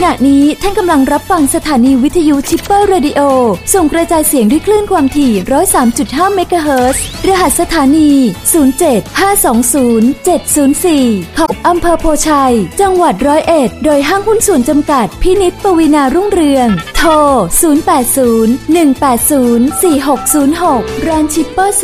ณะนี้ท่านกำลังรับฟังสถานีวิทยุชิปเปอร์เรดิโอส่งกระจายเสียงด้วยคลื่นความถี่ 103.5 เมกะเฮิรตซ์รหัสสถานี 075207004 ของอำเภอโพชัยจังหวัด101โดยห้างหุ้นส่วนจำกัดพินิจปวีณารุ่งเรืองโทร 080-180-4606 ร้านชิปเปอร์